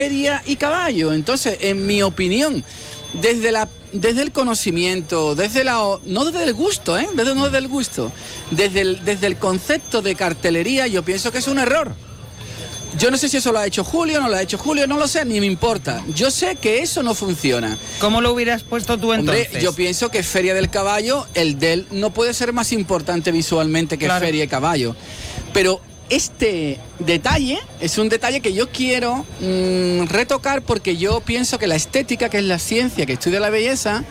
feria y caballo. Entonces, en mi opinión, desde el conocimiento, no desde el gusto, desde el concepto de cartelería, yo pienso que es un error. Yo no sé si eso lo ha hecho Julio, no lo ha hecho Julio, no lo sé, ni me importa. Yo sé que eso no funciona. ¿Cómo lo hubieras puesto tú entonces? Hombre, yo pienso que Feria del Caballo, el del no puede ser más importante visualmente que claro. Feria y Caballo. Pero este detalle es un detalle que yo quiero retocar, porque yo pienso que la estética, que es la ciencia que estudia la belleza,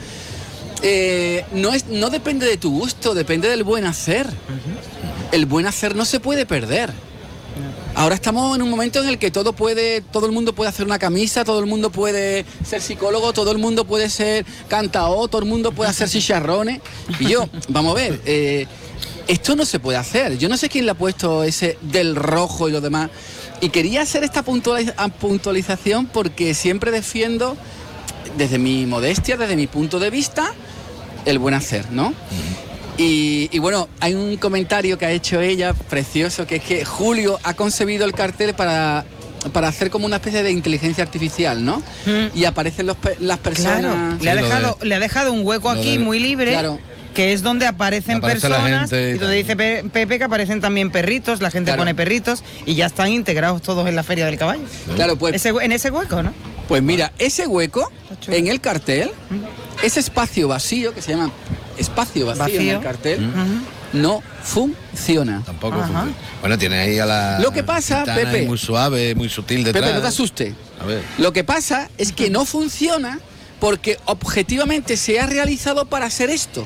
no depende de tu gusto, depende del buen hacer. El buen hacer no se puede perder. Ahora estamos en un momento en el que todo el mundo puede hacer una camisa, todo el mundo puede ser psicólogo, todo el mundo puede ser cantaor, todo el mundo puede hacer chicharrones. Y vamos a ver, esto no se puede hacer. Yo no sé quién le ha puesto ese del rojo y lo demás. Y quería hacer esta puntualización porque siempre defiendo, desde mi modestia, desde mi punto de vista, el buen hacer, ¿no? Y bueno, hay un comentario que ha hecho ella, precioso, que es que Julio ha concebido el cartel para hacer como una especie de inteligencia artificial, ¿no? Y aparecen las personas... Claro, le ha dejado un hueco aquí muy libre, claro, que es donde aparecen personas, y donde dice Pepe que aparecen también perritos, la gente pone perritos, y ya están integrados todos en la Feria del Caballo. Claro, pues... en ese hueco, ¿no? Pues mira, ese hueco, en el cartel, ese espacio vacío, que se llama espacio vacío en el cartel, no funciona. Tampoco funciona. Bueno, tiene ahí a la... Lo que pasa, Pepe... muy suave, muy sutil detrás. Pepe, no te asustes. A ver. Lo que pasa es que no funciona porque objetivamente se ha realizado para hacer esto.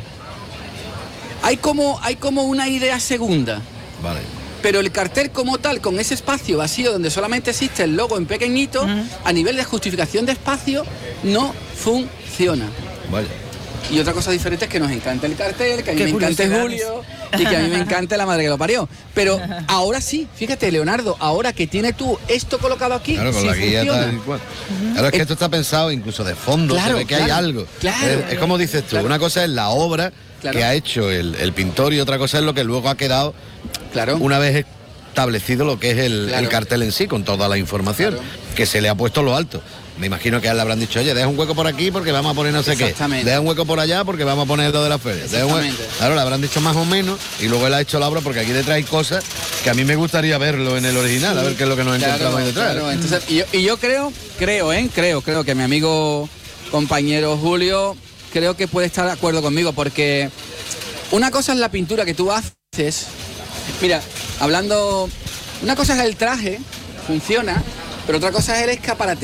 Hay como una idea segunda. Vale. Pero el cartel como tal, con ese espacio vacío donde solamente existe el logo en pequeñito, a nivel de justificación de espacio, no funciona. Vale. Y otra cosa diferente es que nos encanta el cartel, que a mí me encanta Julio y que a mí me encanta la madre que lo parió. Pero ahora sí, fíjate, Leonardo, ahora que tienes tú esto colocado aquí, claro, con sí la guía funciona. Tal cual. Claro, es que esto está pensado incluso de fondo, claro, se ve que hay algo. Claro, es como dices tú, una cosa es la obra que ha hecho el pintor y otra cosa es lo que luego ha quedado una vez establecido lo que es el cartel en sí, con toda la información, que se le ha puesto lo alto. Me imagino que a él le habrán dicho, oye, deja un hueco por aquí porque vamos a poner no sé qué. Deja un hueco por allá porque vamos a poner lo de la feria. Claro, le habrán dicho más o menos y luego él ha hecho la obra porque aquí detrás hay cosas que a mí me gustaría verlo en el original, a ver qué es lo que nos encontramos ahí detrás. Claro. Entonces, yo creo que mi amigo, compañero Julio, creo que puede estar de acuerdo conmigo, porque una cosa es la pintura que tú haces. Mira, hablando, una cosa es el traje, funciona, pero otra cosa es el escaparate.